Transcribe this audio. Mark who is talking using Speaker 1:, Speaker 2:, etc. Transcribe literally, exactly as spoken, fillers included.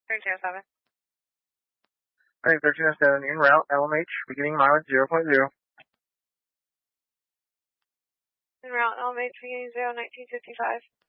Speaker 1: thirteen oh seven.
Speaker 2: Alright, thirteen oh seven, en route, L M H, beginning mileage zero point zero.
Speaker 1: En route, L M H, beginning zero, nineteen fifty-five.